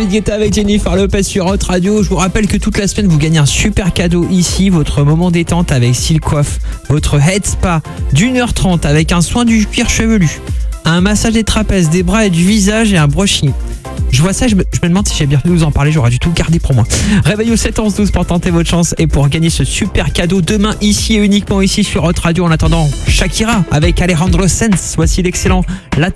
David Guetta avec Jennifer Lopez sur Hot Radio. Je vous rappelle que toute la semaine, vous gagnez un super cadeau ici. Votre moment détente avec Silcoif. Votre head spa d'1h30 avec un soin du cuir chevelu. Un massage des trapèzes, des bras et du visage et un brushing. Je vois ça, je me demande si j'ai bien fait de vous en parler, j'aurais dû tout garder pour moi. Réveil au 7-11-12 pour tenter votre chance et pour gagner ce super cadeau demain ici et uniquement ici sur Hot Radio. En attendant, Shakira avec Alejandro Sanz. Voici l'excellent La